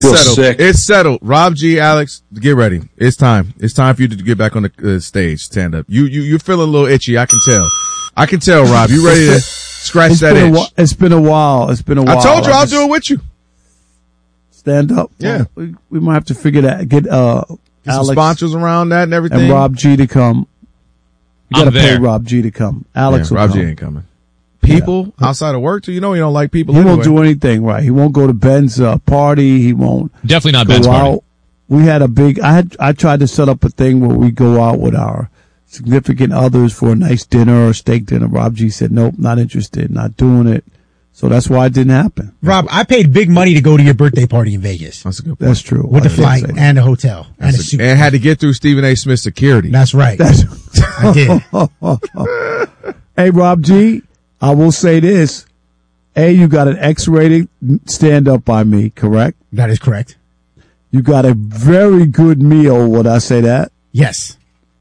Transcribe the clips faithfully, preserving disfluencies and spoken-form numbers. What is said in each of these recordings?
Feel settled. sick. It's settled. Rob G, Alex, get ready. It's time. It's time for you to get back on the uh, stage. Stand up. You you you're feeling a little itchy. I can tell. I can tell, Rob. You ready to scratch It's that been, a, itch? whi- it's been a while. It's been a while. I told you I I'll just do it with you. Stand up. Yeah. Well, we, we might have to figure that. Get uh, Get Alex some sponsors around that and everything. and Rob G to come. You I'm gotta pay there. Rob G to come. Alex Yeah, will Rob come. G ain't coming. People outside of work, too. You know you don't like people. He anyway. won't do anything right. He won't go to Ben's uh, party. He won't Definitely not go Ben's out. party. We had a big. I had. I tried to set up a thing where we go out with our significant others for a nice dinner or steak dinner. Rob G said, "Nope, not interested. Not doing it." So that's why it didn't happen. Rob, I paid big money to go to your birthday party in Vegas That's a good point. That's true. with I the did flight say that. and the hotel and That's the a- suit. and had to get through Stephen A. Smith security. That's right. That's- I did. Hey, Rob G, I will say this. A, you got an X-rated stand-up by me, correct? That is correct. You got a very good meal, would I say that? Yes.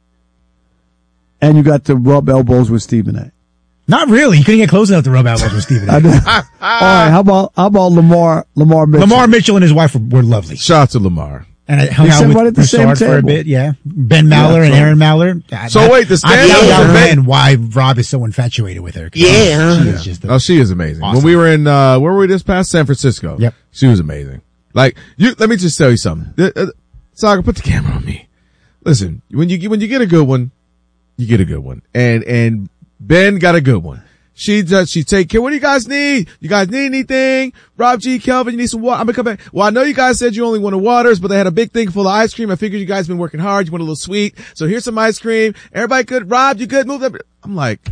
And you got to rub elbows with Stephen A. Not really. You couldn't get close enough to rub elbows with Stephen A. I did. All right, how about how about Lamar Lamar Mitchell? Lamar Mitchell and his wife were, were lovely. Shout out to Lamar. And I hung They out sat with right at the same Broussard for a table. bit, yeah. Ben Maller Yeah, and so- Aaron Maller. So wait, the I stand-up found was out amazing. then why Rob is so infatuated with her. Yeah. She is just a- Oh, she is amazing. Awesome. When we were in, uh, where were we this past? San Francisco. Yep. She was amazing. Like, you, let me just tell you something. Uh, uh, Saga, put the camera on me. Listen, when you get, when you get a good one, you get a good one. And, and Ben got a good one. She does, she take care. What do you guys need? You guys need anything? Rob G, Kelvin, you need some water? I'm gonna come back. Well, I know you guys said you only wanted waters, but they had a big thing full of ice cream. I figured you guys been working hard. You want a little sweet. So here's some ice cream. Everybody good? Rob, you good? Move that. I'm like,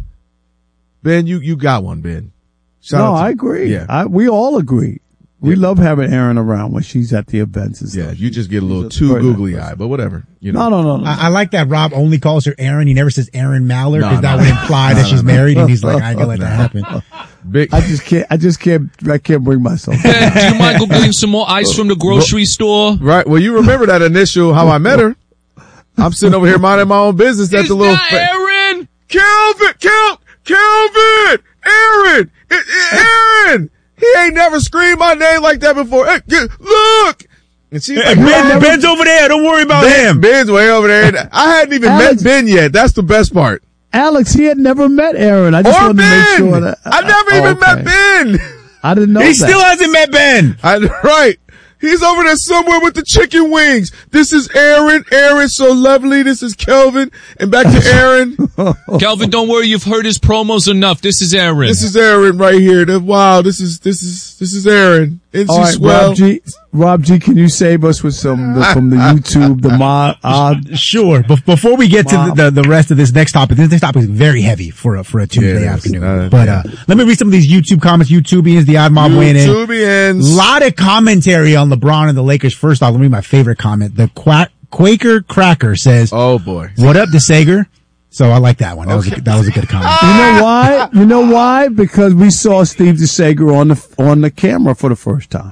Ben, you, you got one, Ben. Shout No, out to- I agree. Yeah. I, we all agree. We Yeah. love having Aaron around when she's at the events and stuff. Yeah, you just get a little She's too very nice googly person. eyed, but whatever. You know. No, no, no, no. I, I like that Rob only calls her Aaron. He never says Aaron Maller No, because that no. would imply that No, she's no, no. married. And he's like, I ain't gonna let that happen. Big. I just can't. I just can't. I can't bring myself. Do you mind go getting some more ice from the grocery store? Right. Well, you remember that initial how I met her. I'm sitting over here minding my own business at Is the little. that fa- Aaron? Kelvin, Kel, Kelvin, Aaron, it, it, Aaron. He ain't never screamed my name like that before. Hey, get, look. And she's like, Ben, Ben's over there. Don't worry about Ben, him. Ben's way over there. I hadn't even Alex- met Ben yet. That's the best part. Alex, he had never met Aaron. I just Or wanted Ben. to make sure that I never Oh, even okay. met Ben. I didn't know He that. still hasn't met Ben. I, right. He's over there somewhere with the chicken wings. This is Aaron. Aaron's so lovely. This is Kelvin. And back to Aaron. Kelvin, don't worry. You've heard his promos enough. This is Aaron. This is Aaron right here. The- Wow. This is, this is, this is Aaron. Isn't All she right, swell? Rob G. Rob G. Can you save us with some the, from the YouTube? The mod. Uh, Sure. Be- before we get to Wow. the, the, the rest of this next topic, this next topic is very heavy for a, for a Tuesday it is. afternoon. Uh, but, uh, let me read some of these YouTube comments. YouTubians, the odd mob weighing in. YouTubians. Lot of commentary on LeBron and the Lakers. First off, let me read my favorite comment. The Quack, Quaker Cracker says, Oh boy. what up, DeSager? So I like that one. That was a, that was a good comment. you know why? You know why? Because we saw Steve DeSager on the on the camera for the first time.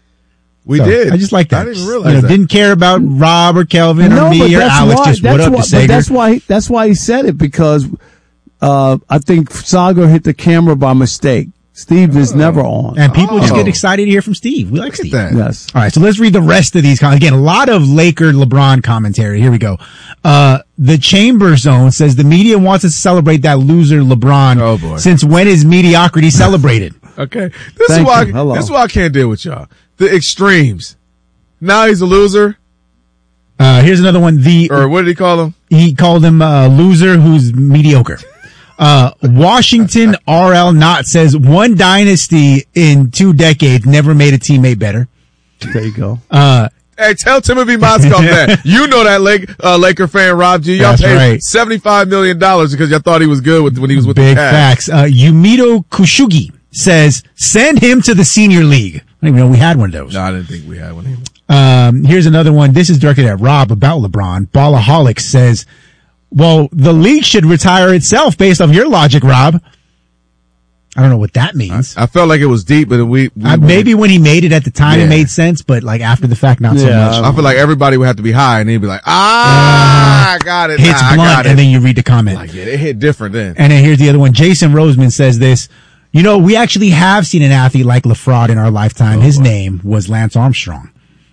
We So, did. I just like that. I didn't You realize know, that. Didn't care about Rob or Kelvin or me or Alex. why. Just that's what up, why, DeSager? but that's why. That's why he said it because uh, I think Saga hit the camera by mistake. Steve is never on. And people just Oh. get excited to hear from Steve. We like Steve. that. Yes. All right, so let's read the rest of these. Com- Again, a lot of Laker LeBron commentary. Here we go. Uh, the Chamber Zone says the media wants us to celebrate that loser LeBron. Oh, boy. Since when is mediocrity celebrated? Okay. This Thank is why, you. Hello. this is why I can't deal with y'all. The extremes. Now he's a loser. Uh, here's another one. The Or what did he call him? he called him a loser who's mediocre. Uh, Washington R L Not says one dynasty in two decades never made a teammate better. There you go. Uh, Hey, tell Timothy Mozgov that. You know that Lake, uh, Laker fan, Rob G. Y'all That's paid right. seventy-five million dollars because y'all thought he was good with, when he was with Big the Cavs. facts. Uh, Yumito Kushugi says, send him to the senior league. I don't even know we had one of those. No, I didn't think we had one either. Um, here's another one. This is directed at Rob about LeBron. Ballaholic says, well, the league should retire itself based off your logic, Rob. I don't know what that means. I felt like it was deep, but we, we Uh, maybe when he made it at the time, Yeah. it made sense, but like after the fact, not so Yeah. much. I feel like everybody would have to be high and he'd be like, ah, I got it. Hits nah, I got blunt, it. and then you read the comment. Like, yeah, it hit different then. And then here's the other one. Jason Roseman says this. You know, we actually have seen an athlete like LaFraud in our lifetime. Oh, His boy. name was Lance Armstrong.